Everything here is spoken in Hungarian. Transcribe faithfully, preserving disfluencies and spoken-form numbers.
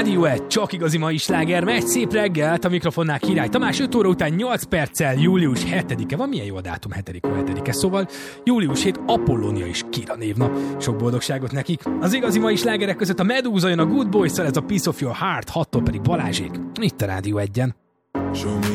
Rádió egy, csak igazi mai sláger, megy szép reggelt, a mikrofonnál Király Tamás, öt óra után nyolc perccel, július hetedike, van milyen jó a dátum, hetedik hetedike, szóval július hét, Apollónia és Kira névnap, sok boldogságot nekik. Az igazi mai slágerek között a Medúza jön a Good Boys-szal, ez a Piece of Your Heart, hattól pedig Balázsék, itt a Rádió egyen.